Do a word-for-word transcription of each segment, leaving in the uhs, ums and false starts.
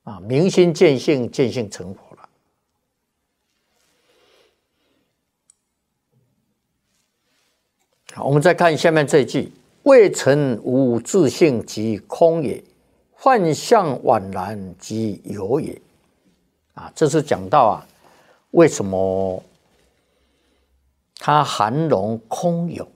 啊，明心见性，见性成佛了。好，我们再看下面这一句：未曾无自性即空也，幻象宛然即有也。啊，这是讲到啊，为什么它含容空有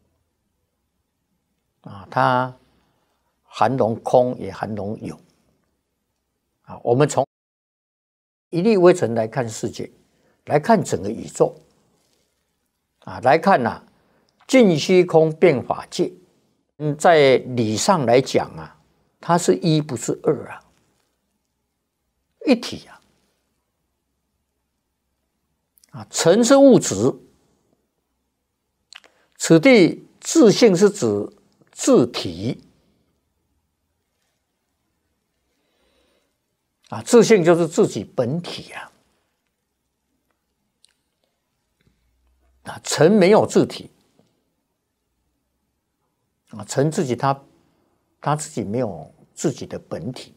啊？它含容空，也含容有啊。我们从一粒微尘来看世界，来看整个宇宙啊，来看呐、啊，尽虚空变法界。嗯，在理上来讲啊，它是一不是二啊，一体啊。啊，尘是物质，此地自性是指自体啊，自性就是自己本体啊。啊，尘没有自体啊，尘自己他他自己没有自己的本体，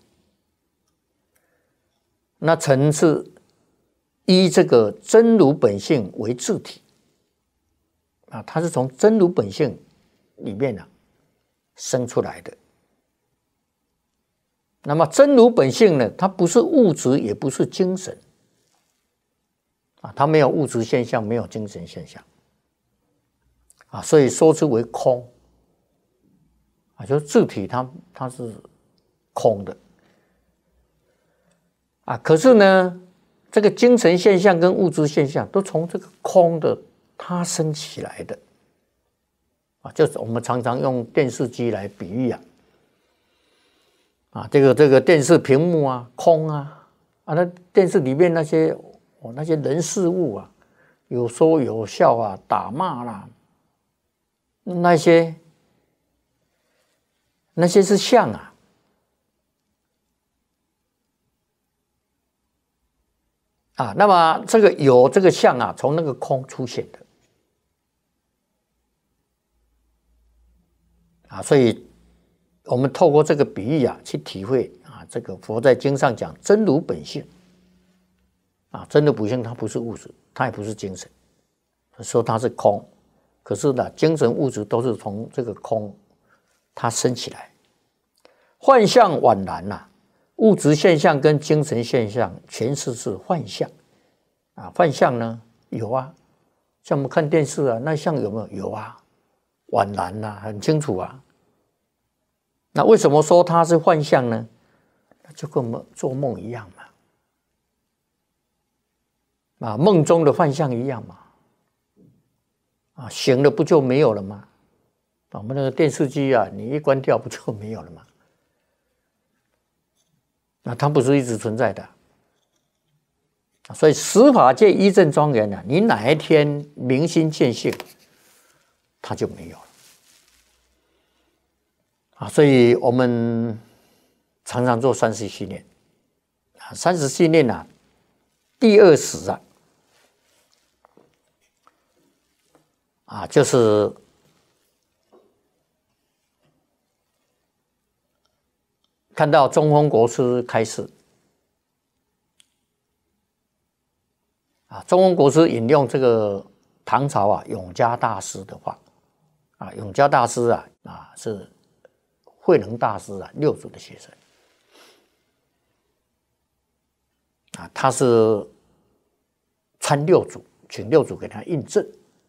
那尘是依这个真如本性为自体啊，它是从真如本性里面啊生出来的。那么真如本性呢，它不是物质，也不是精神啊，它没有物质现象，没有精神现象啊，所以说之为空啊，就是自体它它是空的啊。可是呢，这个精神现象跟物质现象都从这个空的它生起来的啊，就是我们常常用电视机来比喻啊，啊，这个这个电视屏幕啊，空啊，啊，那电视里面那些哦那些人事物啊，有说有笑啊，打骂啦，那些那些是相啊。啊，那么这个有这个相啊，从那个空出现的啊，所以我们透过这个比喻啊，去体会啊，这个佛在经上讲真如本性啊，真如本性它不是物质，它也不是精神，说它是空，可是呢，精神物质都是从这个空它生起来，幻象宛然呐、啊。物质现象跟精神现象全是是幻象啊，幻象呢有啊，像我们看电视啊，那像有没有？有啊，宛然呐、啊，很清楚啊。那为什么说它是幻象呢？就跟我们做梦一样嘛，啊，梦中的幻象一样嘛，啊，醒了不就没有了吗？我们那个电视机啊，你一关掉不就没有了吗？那它不是一直存在的，所以十法界一正庄严呢，你哪一天明心见性，它就没有了啊！所以我们常常做三十训练啊，三十训练啊，第二十啊，啊，就是看到中峰国师开示啊，中峰国师引用这个唐朝啊永嘉大师的话啊，永嘉大师啊啊是慧能大师啊六祖的学生啊，他是参六祖，请六祖给他印证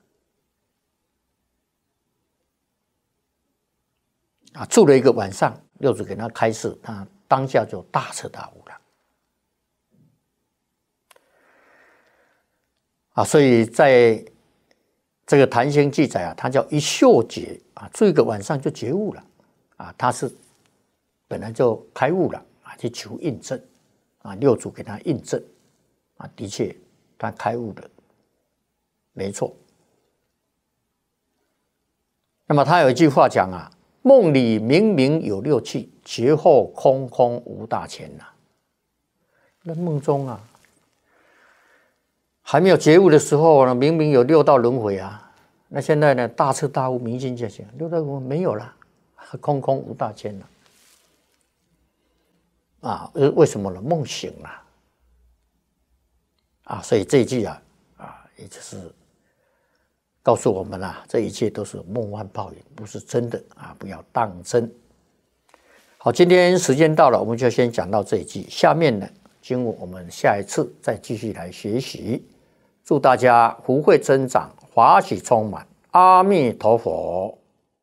啊，住了一个晚上，六祖给他开示，他当下就大彻大悟了啊，所以在这个坛经记载啊，他叫一宿觉啊，住一个晚上就觉悟了啊，他是本来就开悟了啊，去求印证啊，六祖给他印证啊，的确他开悟的没错。那么他有一句话讲啊，梦里明明有六气，觉后空空无大千呐、啊。那梦中啊，还没有觉悟的时候呢，明明有六道轮回啊，那现在呢，大彻大悟，明心见性，六道轮回没有了，空空无大千了。 啊，为什么呢？梦醒了啊，所以这一句啊啊，也就是告诉我们啊，这一切都是梦幻泡影，不是真的啊，不要当真。好，今天时间到了，我们就先讲到这一句。下面呢，经文我们下一次再继续来学习。祝大家福慧增长，法喜充满。阿弥陀佛。